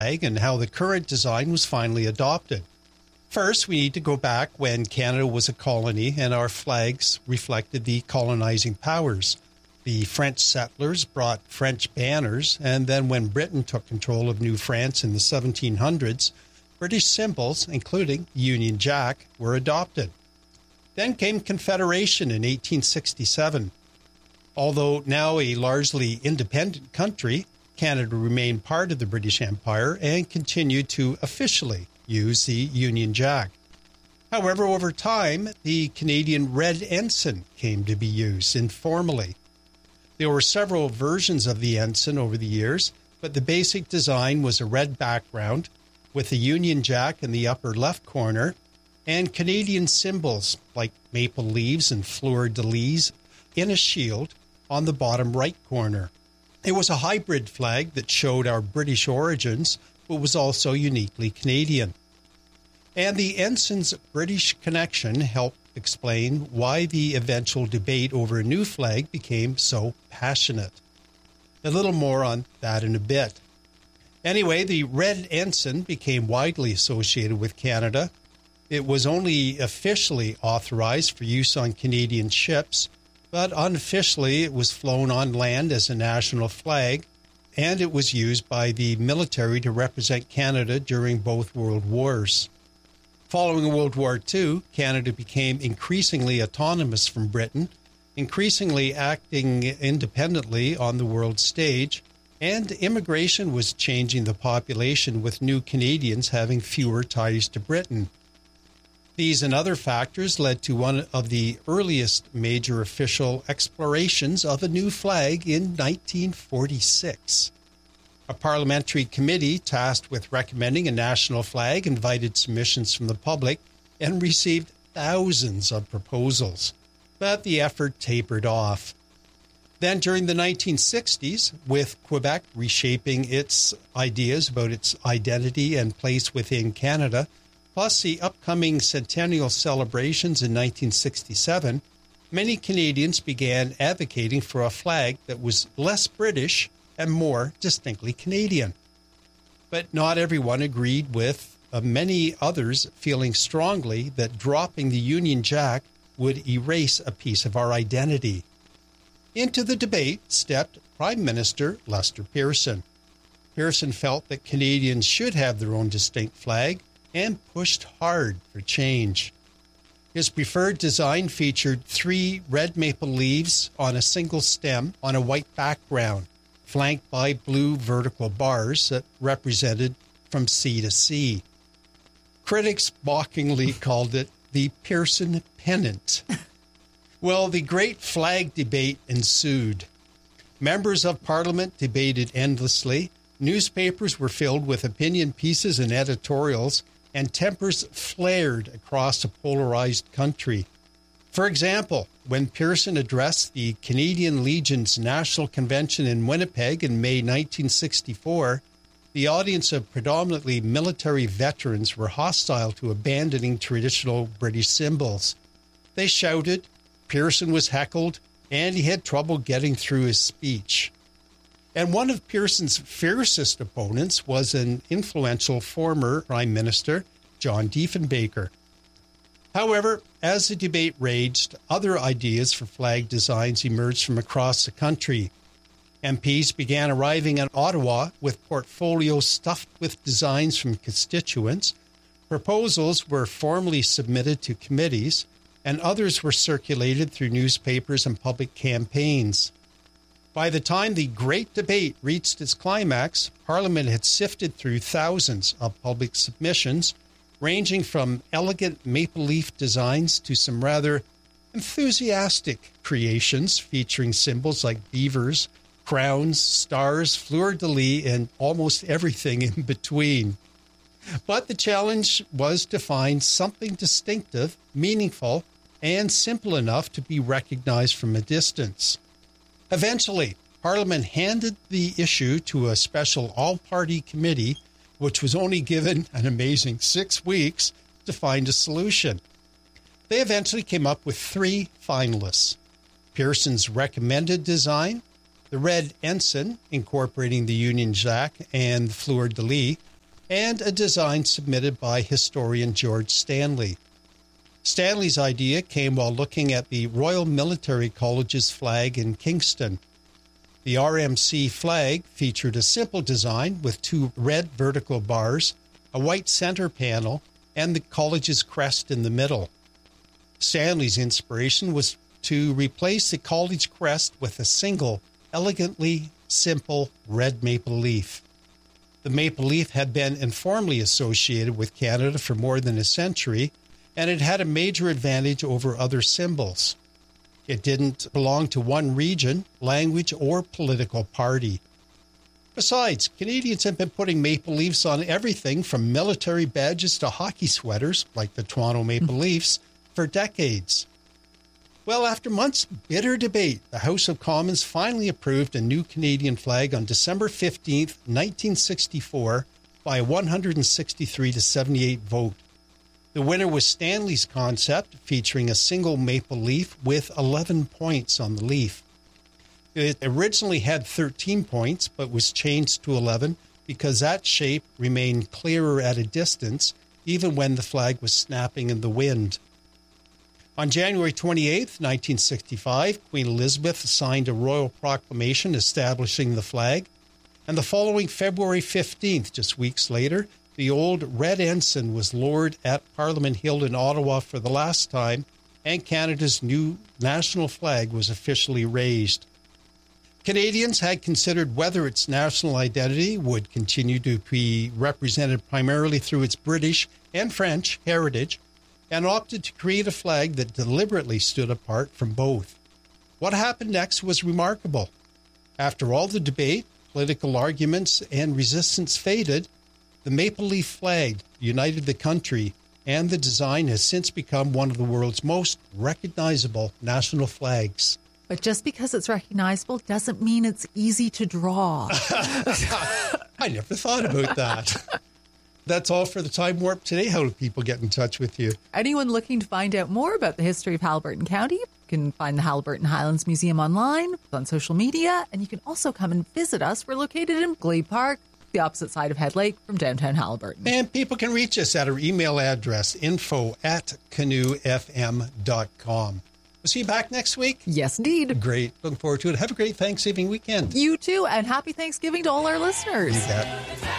flag and how the current design was finally adopted. First, we need to go back when Canada was a colony and our flags reflected the colonizing powers. The French settlers brought French banners, and then when Britain took control of New France in the 1700s, British symbols, including Union Jack, were adopted. Then came Confederation in 1867. Although now a largely independent country, Canada remained part of the British Empire and continued to officially use the Union Jack. However, over time, the Canadian Red Ensign came to be used informally. There were several versions of the ensign over the years, but the basic design was a red background with the Union Jack in the upper left corner and Canadian symbols like maple leaves and fleur-de-lis in a shield on the bottom right corner. It was a hybrid flag that showed our British origins, but was also uniquely Canadian. And the ensign's British connection helped explain why the eventual debate over a new flag became so passionate. A little more on that in a bit. Anyway, the Red Ensign became widely associated with Canada. It was only officially authorized for use on Canadian ships, but unofficially it was flown on land as a national flag, and it was used by the military to represent Canada during both World Wars. Following World War II, Canada became increasingly autonomous from Britain, increasingly acting independently on the world stage, and immigration was changing the population, with new Canadians having fewer ties to Britain. These and other factors led to one of the earliest major official explorations of a new flag in 1946. A parliamentary committee tasked with recommending a national flag invited submissions from the public and received thousands of proposals, but the effort tapered off. Then during the 1960s, with Quebec reshaping its ideas about its identity and place within Canada, plus the upcoming centennial celebrations in 1967, many Canadians began advocating for a flag that was less British and more distinctly Canadian. But not everyone agreed, with many others feeling strongly that dropping the Union Jack would erase a piece of our identity. Into the debate stepped Prime Minister Lester Pearson. Pearson felt that Canadians should have their own distinct flag and pushed hard for change. His preferred design featured 3 red maple leaves on a single stem on a white background, flanked by blue vertical bars that represented from sea to sea. Critics mockingly called it the Pearson pennant. Well, the great flag debate ensued. Members of Parliament debated endlessly. Newspapers were filled with opinion pieces and editorials, and tempers flared across a polarized country. For example, when Pearson addressed the Canadian Legion's National Convention in Winnipeg in May 1964, the audience of predominantly military veterans were hostile to abandoning traditional British symbols. They shouted, Pearson was heckled, and he had trouble getting through his speech. And one of Pearson's fiercest opponents was an influential former Prime Minister, John Diefenbaker. However, as the debate raged, other ideas for flag designs emerged from across the country. MPs began arriving in Ottawa with portfolios stuffed with designs from constituents. Proposals were formally submitted to committees, and others were circulated through newspapers and public campaigns. By the time the great debate reached its climax, Parliament had sifted through thousands of public submissions, ranging from elegant maple leaf designs to some rather enthusiastic creations featuring symbols like beavers, crowns, stars, fleur-de-lis, and almost everything in between. But the challenge was to find something distinctive, meaningful, and simple enough to be recognized from a distance. Eventually, Parliament handed the issue to a special all-party committee, which was only given an amazing 6 weeks to find a solution. They eventually came up with 3 finalists: Pearson's recommended design, the Red Ensign, incorporating the Union Jack and fleur-de-lis, and a design submitted by historian George Stanley. Stanley's idea came while looking at the Royal Military College's flag in Kingston. The RMC flag featured a simple design with two red vertical bars, a white center panel, and the college's crest in the middle. Stanley's inspiration was to replace the college crest with a single, elegantly simple red maple leaf. The maple leaf had been informally associated with Canada for more than a century, and it had a major advantage over other symbols. It didn't belong to one region, language, or political party. Besides, Canadians have been putting maple leaves on everything from military badges to hockey sweaters, like the Toronto Maple Leafs, for decades. Well, after months of bitter debate, the House of Commons finally approved a new Canadian flag on December 15, 1964, by a 163-78 vote. The winner was Stanley's concept, featuring a single maple leaf with 11 points on the leaf. It originally had 13 points, but was changed to 11 because that shape remained clearer at a distance, even when the flag was snapping in the wind. On January 28, 1965, Queen Elizabeth signed a royal proclamation establishing the flag, and the following February 15th, just weeks later, the old red ensign was lowered at Parliament Hill in Ottawa for the last time, and Canada's new national flag was officially raised. Canadians had considered whether its national identity would continue to be represented primarily through its British and French heritage, and opted to create a flag that deliberately stood apart from both. What happened next was remarkable. After all the debate, political arguments, and resistance faded, the maple leaf flag united the country, and the design has since become one of the world's most recognizable national flags. But just because it's recognizable doesn't mean it's easy to draw. I never thought about that. That's all for the Time Warp today. How do people get in touch with you? Anyone looking to find out more about the history of Haliburton County can find the Haliburton Highlands Museum online, on social media, and you can also come and visit us. We're located in Glebe Park, the opposite side of Head Lake from downtown Haliburton. And people can reach us at our email address, info@canoefm.com. We'll see you back next week. Yes, indeed. Great. Looking forward to it. Have a great Thanksgiving weekend. You too, and happy Thanksgiving to all our listeners. You bet.